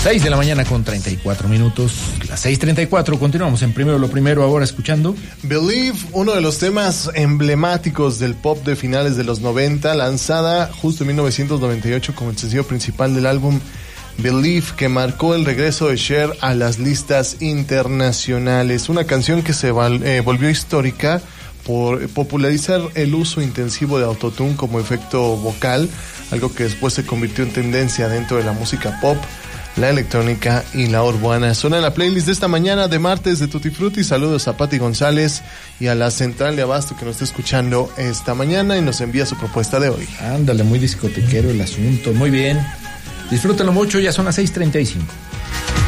6 de la mañana con 34 minutos, las 6:34, continuamos en Primero lo Primero, ahora escuchando Believe, uno de los temas emblemáticos del pop de finales de los 90, lanzada justo en 1998 como el sencillo principal del álbum Believe, que marcó el regreso de Cher a las listas internacionales. Una canción que se volvió histórica por popularizar el uso intensivo de autotune como efecto vocal, algo que después se convirtió en tendencia dentro de la música pop, la electrónica y la urbana. Suena la playlist de esta mañana de martes de Tutti Frutti. Saludos a Pati González y a la central de Abasto que nos está escuchando esta mañana y nos envía su propuesta de hoy. Ándale, muy discotequero el asunto, muy bien. Disfrútenlo mucho, ya son las 6:35.